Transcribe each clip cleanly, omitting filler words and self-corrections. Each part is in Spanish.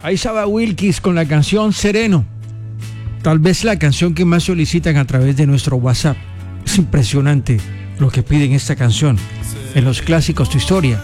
Ahí estaba Wilkis con la canción Sereno. Tal vez la canción que más solicitan a través de nuestro WhatsApp. Es impresionante lo que piden esta canción en los clásicos Tu Historia.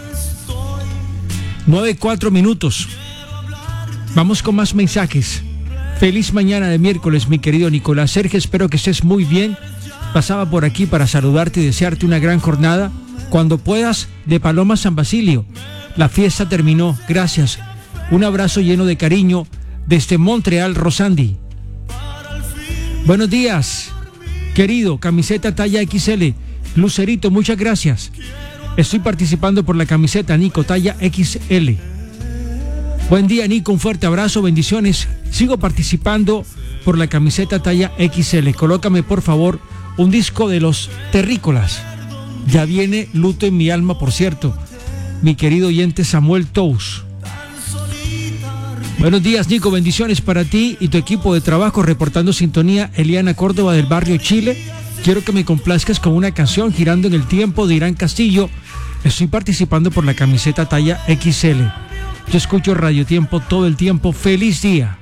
9:04 minutos. Vamos con más mensajes. Feliz mañana de miércoles, mi querido Nicolás Sergio. Espero que estés muy bien. Pasaba por aquí para saludarte y desearte una gran jornada. Cuando puedas, de Paloma San Basilio. La fiesta terminó. Gracias. Un abrazo lleno de cariño desde Montreal, Rosandi. Buenos días, querido. Camiseta talla XL. Lucerito, muchas gracias. Estoy participando por la camiseta, Nico, talla XL. Buen día, Nico. Un fuerte abrazo. Bendiciones. Sigo participando por la camiseta talla XL. Colócame, por favor, un disco de Los Terrícolas. Ya viene Luto en mi alma, por cierto. Mi querido oyente Samuel Tous. Buenos días, Nico. Bendiciones para ti y tu equipo de trabajo. Reportando sintonía, Eliana Córdoba del barrio Chile. Quiero que me complazcas con una canción, Girando en el Tiempo, de Irán Castillo. Estoy participando por la camiseta talla XL. Yo escucho Radio Tiempo todo el tiempo. ¡Feliz día!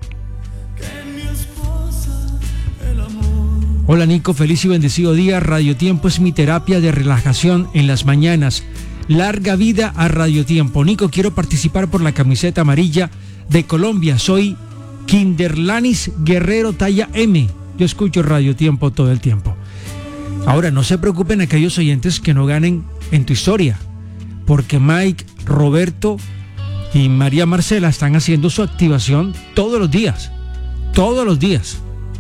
Hola, Nico. Feliz y bendecido día. Radio Tiempo es mi terapia de relajación en las mañanas. Larga vida a Radio Tiempo. Nico, quiero participar por la camiseta amarilla de Colombia. Soy Kinderlanis Guerrero, talla M. Yo escucho Radio Tiempo todo el tiempo. Ahora, no se preocupen aquellos oyentes que no ganen en Tu Historia, porque Mike, Roberto y María Marcela están haciendo su activación todos los días. Todos los días.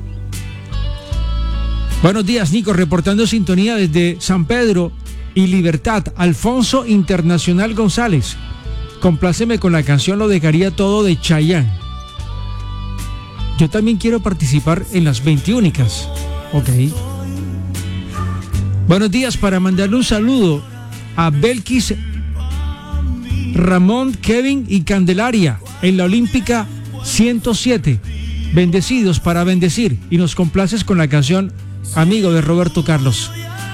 Buenos días, Nico. Reportando sintonía desde San Pedro y Libertad. Alfonso Internacional González. Compláceme con la canción Lo Dejaría Todo de Chayanne. Yo también quiero participar en las 21. Ok. Buenos días, para mandarle un saludo a Belkis, Ramón, Kevin y Candelaria en la Olímpica 107. Bendecidos para bendecir. Y nos complaces con la canción Amigo de Roberto Carlos.